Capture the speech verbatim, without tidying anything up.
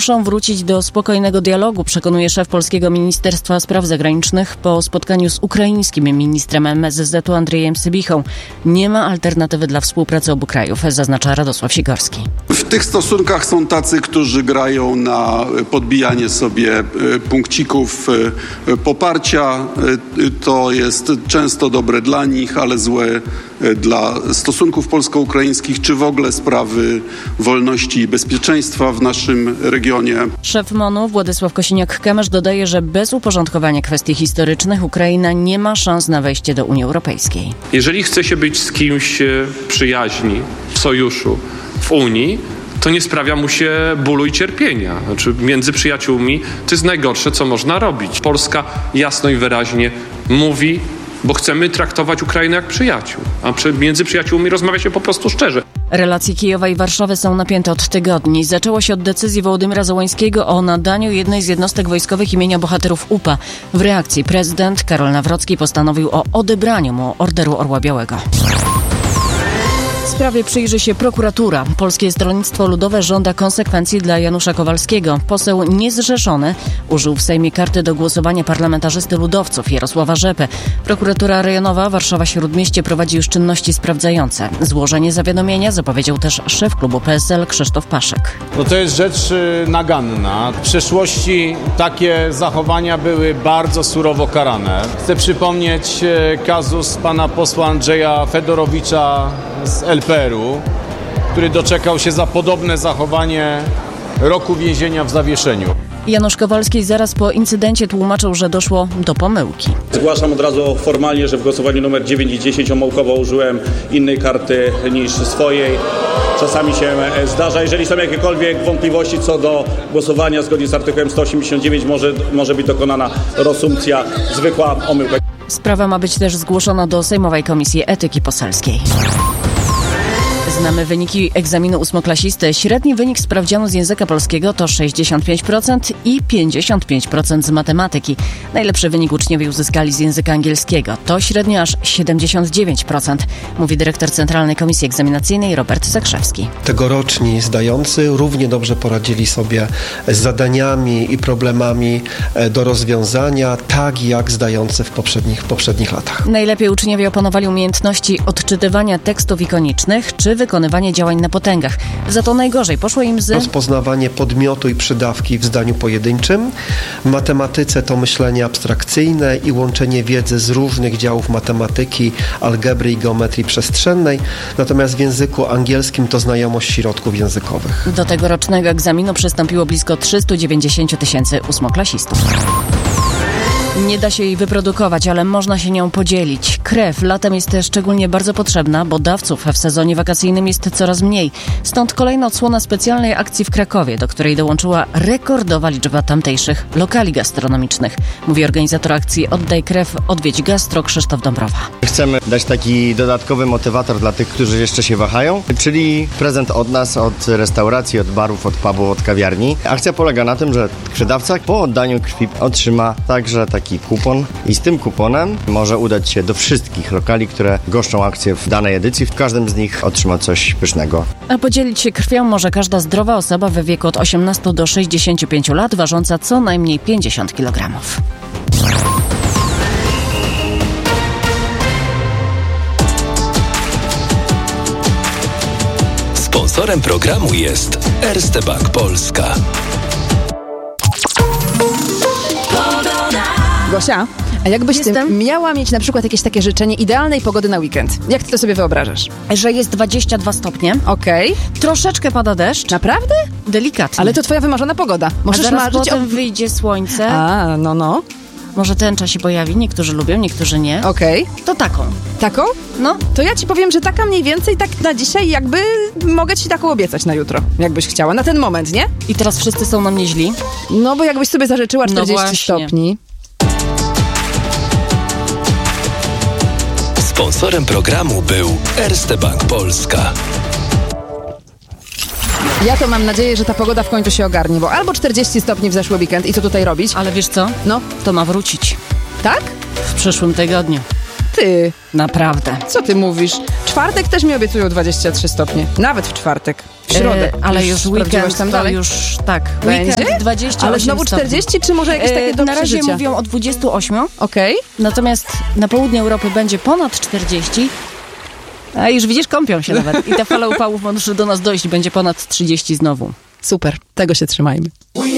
muszą wrócić do spokojnego dialogu, przekonuje szef polskiego Ministerstwa Spraw Zagranicznych po spotkaniu z ukraińskim ministrem M S Z-u Andrzejem Sybichą. Nie ma alternatywy dla współpracy obu krajów, zaznacza Radosław Sikorski. W tych stosunkach są tacy, którzy grają na podbijanie sobie punkcików poparcia. To jest często dobre dla nich, ale złe dla stosunków polsko-ukraińskich, czy w ogóle sprawy wolności i bezpieczeństwa w naszym regionie. Szef M O N-u Władysław Kosiniak-Kamysz dodaje, że bez uporządkowania kwestii historycznych Ukraina nie ma szans na wejście do Unii Europejskiej. Jeżeli chce się być z kimś przyjaźni, w sojuszu, w Unii, to nie sprawia mu się bólu i cierpienia. Znaczy, między przyjaciółmi to jest najgorsze, co można robić. Polska jasno i wyraźnie mówi, bo chcemy traktować Ukrainę jak przyjaciół, a między przyjaciółmi rozmawia się po prostu szczerze. Relacje Kijowa i Warszawy są napięte od tygodni. Zaczęło się od decyzji Wołodymyra Zełańskiego o nadaniu jednej z jednostek wojskowych imienia bohaterów U P A. W reakcji prezydent Karol Nawrocki postanowił o odebraniu mu Orderu Orła Białego. Sprawie przyjrzy się prokuratura. Polskie Stronnictwo Ludowe żąda konsekwencji dla Janusza Kowalskiego. Poseł niezrzeszony użył w Sejmie karty do głosowania parlamentarzysty ludowców Jarosława Rzepy. Prokuratura rejonowa Warszawa-Śródmieście prowadzi już czynności sprawdzające. Złożenie zawiadomienia zapowiedział też szef klubu P S L Krzysztof Paszek. No to jest rzecz naganna. W przeszłości takie zachowania były bardzo surowo karane. Chcę przypomnieć kazus pana posła Andrzeja Fedorowicza z L P R u, który doczekał się za podobne zachowanie roku więzienia w zawieszeniu. Janusz Kowalski zaraz po incydencie tłumaczył, że doszło do pomyłki. Zgłaszam od razu formalnie, że w głosowaniu numer dziewięć i dziesięć omyłkowo użyłem innej karty niż swojej. Czasami się zdarza. Jeżeli są jakiekolwiek wątpliwości co do głosowania zgodnie z artykułem sto osiemdziesiąt dziewięć, może, może być dokonana reasumpcja, zwykła omyłka. Sprawa ma być też zgłoszona do Sejmowej Komisji Etyki Poselskiej. Znamy wyniki egzaminu ósmoklasisty. Średni wynik sprawdzianu z języka polskiego to sześćdziesiąt pięć procent i pięćdziesiąt pięć procent z matematyki. Najlepszy wynik uczniowie uzyskali z języka angielskiego. To średnio aż siedemdziesiąt dziewięć procent, mówi dyrektor Centralnej Komisji Egzaminacyjnej Robert Zakrzewski. Tegoroczni zdający równie dobrze poradzili sobie z zadaniami i problemami do rozwiązania, tak jak zdający w poprzednich, poprzednich latach. Najlepiej uczniowie opanowali umiejętności odczytywania tekstów ikonicznych czy wykonywanie działań na potęgach. Za to najgorzej poszło im z... rozpoznawanie podmiotu i przydawki w zdaniu pojedynczym. W matematyce to myślenie abstrakcyjne i łączenie wiedzy z różnych działów matematyki, algebry i geometrii przestrzennej. Natomiast w języku angielskim to znajomość środków językowych. Do tegorocznego egzaminu przystąpiło blisko trzysta dziewięćdziesiąt tysięcy ósmoklasistów. Nie da się jej wyprodukować, ale można się nią podzielić. Krew latem jest szczególnie bardzo potrzebna, bo dawców w sezonie wakacyjnym jest coraz mniej. Stąd kolejna odsłona specjalnej akcji w Krakowie, do której dołączyła rekordowa liczba tamtejszych lokali gastronomicznych. Mówi organizator akcji Oddaj Krew, Odwiedź Gastro Krzysztof Dąbrowa. Chcemy dać taki dodatkowy motywator dla tych, którzy jeszcze się wahają, czyli prezent od nas, od restauracji, od barów, od pubów, od kawiarni. Akcja polega na tym, że krwiodawca po oddaniu krwi otrzyma także taki kupon i z tym kuponem może udać się do wszystkich lokali, które goszczą akcję w danej edycji. W każdym z nich otrzyma coś pysznego. A podzielić się krwią może każda zdrowa osoba w wieku od osiemnastu do sześćdziesięciu pięciu lat, ważąca co najmniej pięćdziesiąt kilogramów. Sponsorem programu jest Erste Bank Polska. Gosia, a jakbyś ty miała mieć na przykład jakieś takie życzenie idealnej pogody na weekend? Jak ty to sobie wyobrażasz? Że jest dwadzieścia dwa stopnie. Okej. Okay. Troszeczkę pada deszcz. Naprawdę? Delikatnie. Ale to twoja wymarzona pogoda. Możesz a zaraz marzyć potem o... wyjdzie słońce. A, no, no. Może tęcza się pojawi. Niektórzy lubią, niektórzy nie. Okej. Okay. To taką. Taką? No. To ja ci powiem, że taka mniej więcej tak na dzisiaj jakby mogę ci taką obiecać na jutro. Jakbyś chciała. Na ten moment, nie? I teraz wszyscy są na mnie źli? No bo jakbyś sobie zażyczyła czterdzieści no stopni. Sponsorem programu był Erste Bank Polska. Ja to mam nadzieję, że ta pogoda w końcu się ogarnie, bo albo czterdzieści stopni w zeszły weekend i co tutaj robić? Ale wiesz co? No. To ma wrócić. Tak? W przyszłym tygodniu. ty? Naprawdę. Co ty mówisz? Czwartek też mi obiecują dwadzieścia trzy stopnie. Nawet w czwartek. W środę. E, ale już sprawdziłaś weekend tam to dalej? już tak. Będzie? Weekend dwadzieścia osiem Ale znowu czterdzieści, stopni. czy może jakieś takie E, do Na razie przeżycia? mówią o dwudziestu ośmiu, Okej. natomiast na południu Europy będzie ponad czterdzieści. A już widzisz, kąpią się nawet. I ta fala upałów może do nas dojść, będzie ponad trzydzieści znowu. Super, tego się trzymajmy.